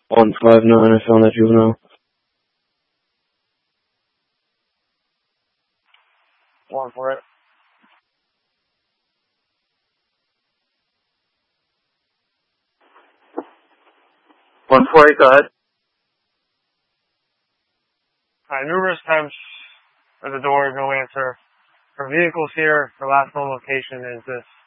159, I found that juvenile. 1 for it. 148, go ahead. Numerous attempts at the door, no answer. For vehicles here, the last known location is this